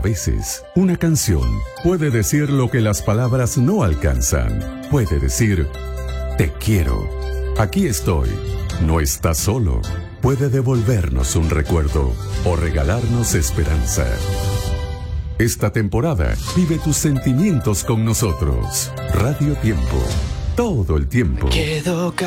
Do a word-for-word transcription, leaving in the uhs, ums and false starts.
veces, una canción puede decir lo que las palabras no alcanzan. Puede decir, te quiero, aquí estoy, no estás solo. Puede devolvernos un recuerdo o regalarnos esperanza. Esta temporada, vive tus sentimientos con nosotros. Radio Tiempo, todo el tiempo. Quedo